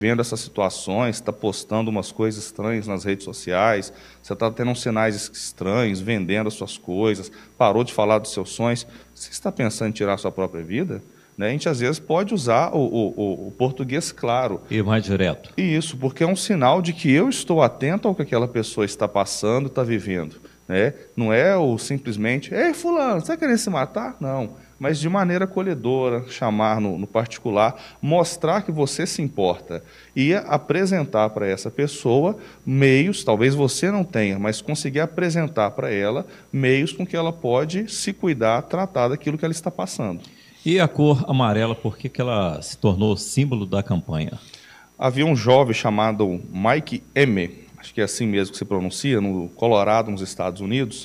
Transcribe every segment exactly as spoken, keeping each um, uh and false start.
vendo essas situações, está postando umas coisas estranhas nas redes sociais, você está tendo uns sinais estranhos, vendendo as suas coisas, parou de falar dos seus sonhos, você está pensando em tirar a sua própria vida? Né? A gente, às vezes, pode usar o, o, o português claro. E mais direto. E isso, porque é um sinal de que eu estou atento ao que aquela pessoa está passando, está vivendo. Né? Não é o simplesmente, ei, fulano, você está querendo se matar? Não. Mas de maneira acolhedora, chamar no, no particular, mostrar que você se importa e apresentar para essa pessoa meios, talvez você não tenha, mas conseguir apresentar para ela meios com que ela pode se cuidar, tratar daquilo que ela está passando. E a cor amarela, por que que ela se tornou símbolo da campanha? Havia um jovem chamado Mike M., acho que é assim mesmo que se pronuncia, no Colorado, nos Estados Unidos,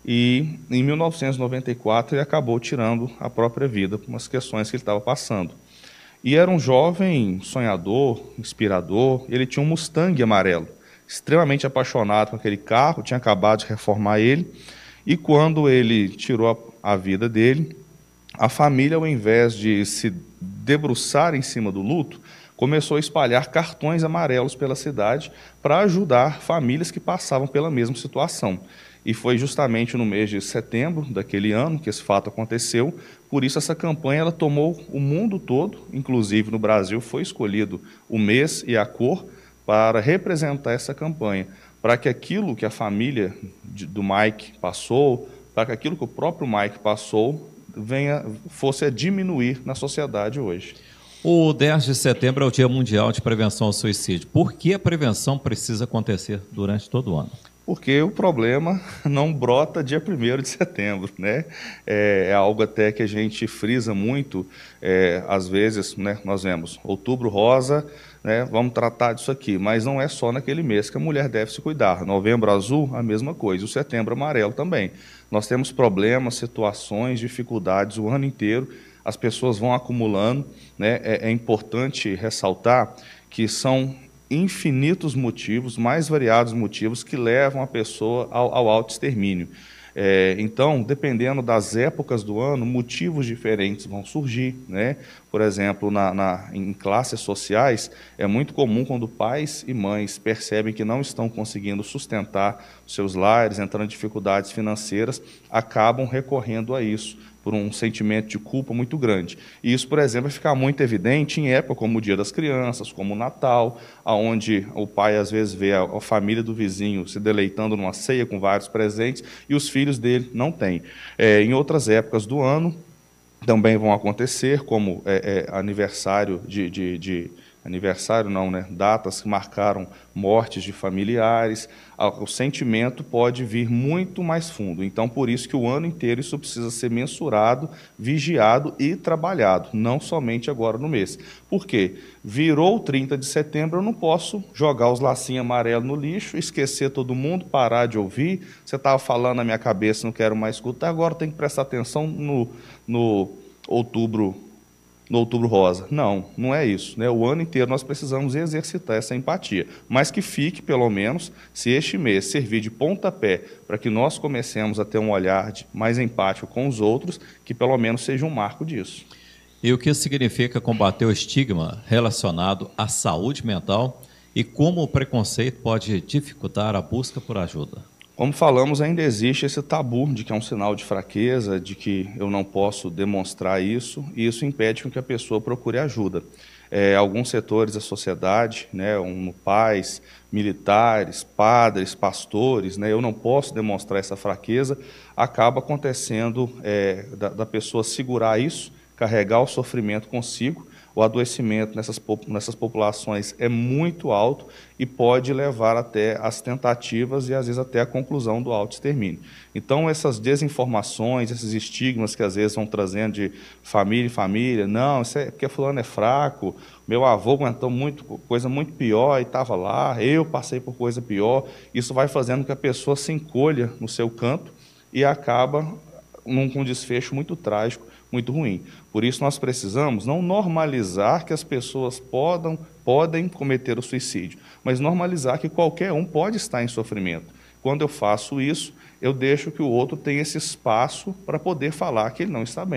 e em mil novecentos e noventa e quatro ele acabou tirando a própria vida por umas questões que ele estava passando. E era um jovem sonhador, inspirador, ele tinha um Mustang amarelo, extremamente apaixonado com aquele carro, tinha acabado de reformar ele, e quando ele tirou a, a vida dele, a família, ao invés de se debruçar em cima do luto, começou a espalhar cartões amarelos pela cidade para ajudar famílias que passavam pela mesma situação. E foi justamente no mês de setembro daquele ano que esse fato aconteceu, por isso essa campanha ela tomou o mundo todo, inclusive no Brasil foi escolhido o mês e a cor para representar essa campanha, para que aquilo que a família do Mike passou, para que aquilo que o próprio Mike passou, venha, fosse a diminuir na sociedade hoje. O dez de setembro é o Dia Mundial de Prevenção ao Suicídio. Por que a prevenção precisa acontecer durante todo o ano? Porque o problema não brota dia primeiro de setembro, né? É, é algo até que a gente frisa muito, é, às vezes, né, nós vemos outubro rosa, né, vamos tratar disso aqui, mas não é só naquele mês que a mulher deve se cuidar. Novembro azul, a mesma coisa, o setembro amarelo também. Nós temos problemas, situações, dificuldades o ano inteiro, as pessoas vão acumulando, né? É, é importante ressaltar que são infinitos motivos, mais variados motivos que levam a pessoa ao, ao autoextermínio. É, então, dependendo das épocas do ano, motivos diferentes vão surgir, né? Por exemplo, na, na, em classes sociais, é muito comum quando pais e mães percebem que não estão conseguindo sustentar seus lares, entrando em dificuldades financeiras, acabam recorrendo a isso, por um sentimento de culpa muito grande. E isso, por exemplo, vai ficar muito evidente em época como o Dia das Crianças, como o Natal, onde o pai às vezes vê a, a família do vizinho se deleitando numa ceia com vários presentes e os filhos dele não têm. É, em outras épocas do ano também vão acontecer, como é, é, aniversário de... de, de aniversário não, né? Datas que marcaram mortes de familiares, o sentimento pode vir muito mais fundo. Então, por isso que o ano inteiro isso precisa ser mensurado, vigiado e trabalhado, não somente agora no mês. Por quê? Virou trinta de setembro, eu não posso jogar os lacinhos amarelos no lixo, esquecer todo mundo, parar de ouvir. Você estava falando na minha cabeça, não quero mais escutar, agora tem que prestar atenção no, no outubro no Outubro Rosa. Não, não é isso. Né? O ano inteiro nós precisamos exercitar essa empatia, mas que fique, pelo menos, se este mês servir de pontapé para que nós comecemos a ter um olhar de, mais empático com os outros, que pelo menos seja um marco disso. E o que significa combater o estigma relacionado à saúde mental e como o preconceito pode dificultar a busca por ajuda? Como falamos, ainda existe esse tabu de que é um sinal de fraqueza, de que eu não posso demonstrar isso, e isso impede que a pessoa procure ajuda. É, alguns setores da sociedade, né, um, pais, militares, padres, pastores, né, eu não posso demonstrar essa fraqueza, acaba acontecendo é, da, da pessoa segurar isso, carregar o sofrimento consigo. O adoecimento nessas, nessas populações é muito alto e pode levar até as tentativas e, às vezes, até a conclusão do autoextermínio. Então, essas desinformações, esses estigmas que, às vezes, vão trazendo de família em família, não, isso é porque fulano é fraco, meu avô aguentou muito, coisa muito pior e estava lá, eu passei por coisa pior, isso vai fazendo com que a pessoa se encolha no seu canto e acaba num, com um desfecho muito trágico, muito ruim. Por isso nós precisamos não normalizar que as pessoas podam, podem cometer o suicídio, mas normalizar que qualquer um pode estar em sofrimento. Quando eu faço isso, eu deixo que o outro tenha esse espaço para poder falar que ele não está bem.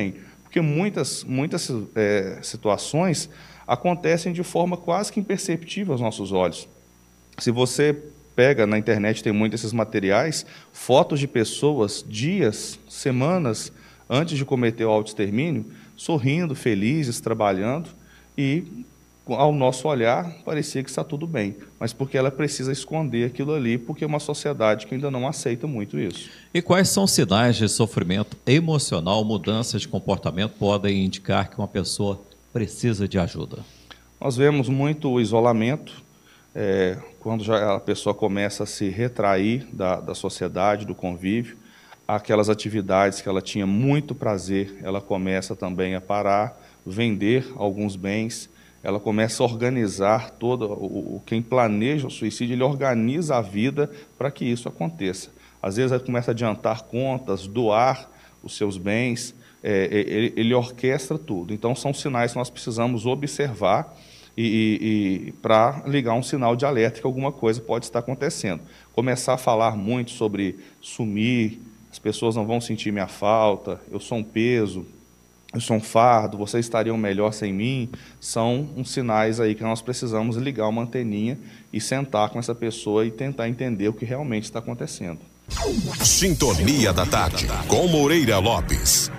Porque muitas, muitas é, situações acontecem de forma quase que imperceptível aos nossos olhos. Se você pega na internet, tem muitos esses materiais, fotos de pessoas dias, semanas antes de cometer o autoextermínio, sorrindo, felizes, trabalhando, e ao nosso olhar parecia que está tudo bem, mas porque ela precisa esconder aquilo ali, porque é uma sociedade que ainda não aceita muito isso. E quais são os sinais de sofrimento emocional, mudanças de comportamento podem indicar que uma pessoa precisa de ajuda? Nós vemos muito o isolamento, é, quando já a pessoa começa a se retrair da, da sociedade, do convívio, aquelas atividades que ela tinha muito prazer, ela começa também a parar, vender alguns bens, ela começa a organizar todo, o, o, quem planeja o suicídio, ele organiza a vida para que isso aconteça. Às vezes ele começa a adiantar contas, doar os seus bens, é, ele, ele orquestra tudo. Então são sinais que nós precisamos observar e, e, e para ligar um sinal de alerta que alguma coisa pode estar acontecendo. Começar a falar muito sobre sumir, as pessoas não vão sentir minha falta, eu sou um peso, eu sou um fardo, vocês estariam melhor sem mim, são uns sinais aí que nós precisamos ligar uma anteninha e sentar com essa pessoa e tentar entender o que realmente está acontecendo. Sintonia da Tarde, com Moreira Lopes.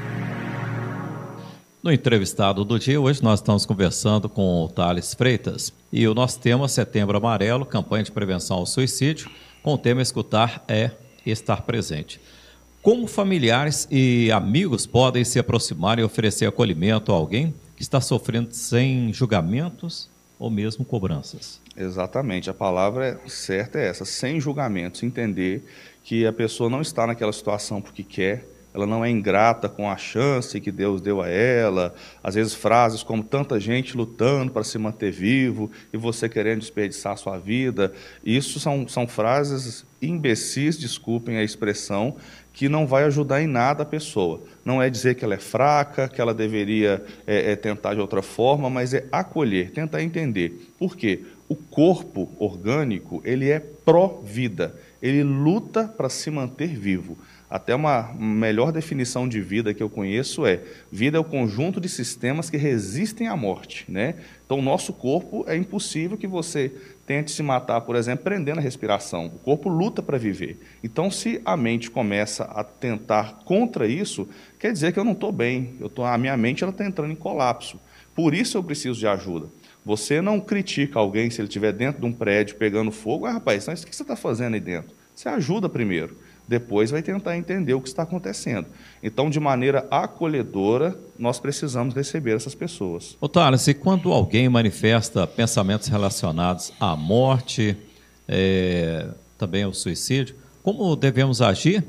No entrevistado do dia, hoje nós estamos conversando com o Thales Freitas e o nosso tema Setembro Amarelo, campanha de prevenção ao suicídio, com o tema Escutar é Estar Presente. Como familiares e amigos podem se aproximar e oferecer acolhimento a alguém que está sofrendo sem julgamentos ou mesmo cobranças? Exatamente, a palavra certa é essa, sem julgamentos, entender que a pessoa não está naquela situação porque quer, ela não é ingrata com a chance que Deus deu a ela, às vezes frases como tanta gente lutando para se manter vivo e você querendo desperdiçar a sua vida, isso são, são frases imbecis, desculpem a expressão, que não vai ajudar em nada a pessoa. Não é dizer que ela é fraca, que ela deveria é, é, tentar de outra forma, mas é acolher, tentar entender. Por quê? O corpo orgânico, ele é pró-vida, ele luta para se manter vivo. Até uma melhor definição de vida que eu conheço é: vida é o conjunto de sistemas que resistem à morte, né? Então, o nosso corpo, é impossível que você tente se matar, por exemplo, prendendo a respiração. O corpo luta para viver. Então, se a mente começa a tentar contra isso, quer dizer que eu não estou bem, eu tô, a minha mente está entrando em colapso. Por isso eu preciso de ajuda. Você não critica alguém se ele estiver dentro de um prédio pegando fogo. Ah, rapaz, então, o que você está fazendo aí dentro? Você ajuda primeiro. Depois vai tentar entender o que está acontecendo. Então, de maneira acolhedora, nós precisamos receber essas pessoas. Ô, Thales, e quando alguém manifesta pensamentos relacionados à morte, é, também ao suicídio, como devemos agir?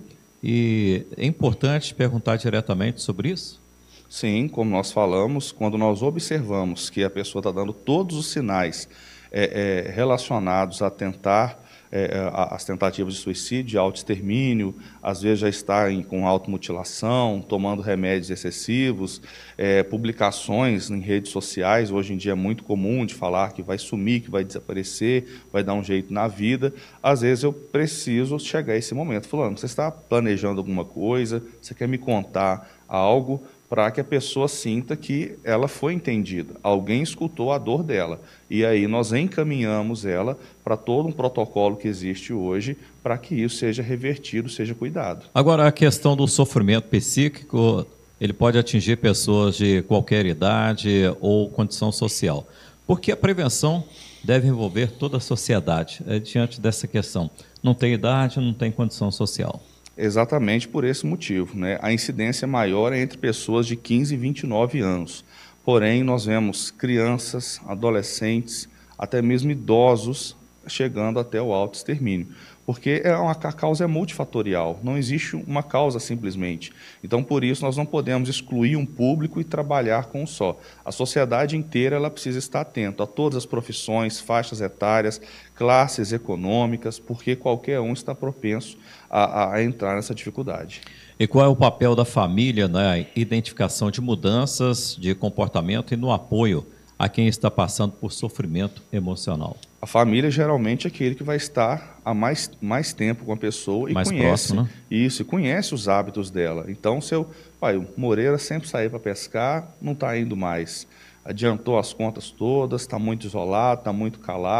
E é importante perguntar diretamente sobre isso? Sim, como nós falamos, quando nós observamos que a pessoa está dando todos os sinais é, é, relacionados a tentar É, as tentativas de suicídio, de autoextermínio, às vezes já está em, com automutilação, tomando remédios excessivos, é, publicações em redes sociais, hoje em dia é muito comum de falar que vai sumir, que vai desaparecer, vai dar um jeito na vida. Às vezes eu preciso chegar a esse momento, falando, você está planejando alguma coisa, você quer me contar algo, para que a pessoa sinta que ela foi entendida, alguém escutou a dor dela, e aí nós encaminhamos ela para todo um protocolo que existe hoje, para que isso seja revertido, seja cuidado. Agora, a questão do sofrimento psíquico, ele pode atingir pessoas de qualquer idade ou condição social, porque a prevenção deve envolver toda a sociedade, é, diante dessa questão. Não tem idade, não tem condição social. Exatamente por esse motivo, né? A incidência maior é entre pessoas de quinze e vinte e nove anos. Porém, nós vemos crianças, adolescentes, até mesmo idosos chegando até o autoextermínio. Porque é uma, a causa é multifatorial, não existe uma causa simplesmente. Então, por isso, nós não podemos excluir um público e trabalhar com um só. A sociedade inteira ela precisa estar atenta a todas as profissões, faixas etárias, classes econômicas, porque qualquer um está propenso a, a entrar nessa dificuldade. E qual é o papel da família na identificação de mudanças de comportamento e no apoio a quem está passando por sofrimento emocional? A família geralmente é aquele que vai estar há mais, mais tempo com a pessoa e mais conhece próximo, né? isso, e conhece os hábitos dela. Então, se eu, pai, o Moreira sempre saía para pescar, não está indo mais. Adiantou as contas todas, está muito isolado, está muito calado.